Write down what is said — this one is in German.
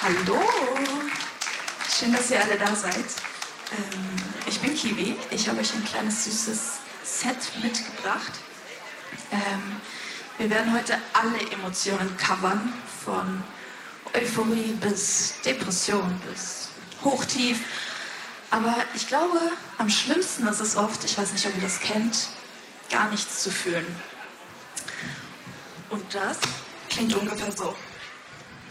Hallo, schön, dass ihr alle da seid. Ich bin Kiwi, ich habe euch ein kleines süßes Set mitgebracht. Wir werden heute alle Emotionen covern, von Euphorie bis Depression bis Hochtief. Aber ich glaube, am schlimmsten ist es oft, ich weiß nicht, ob ihr das kennt, gar nichts zu fühlen. Und das klingt ungefähr so.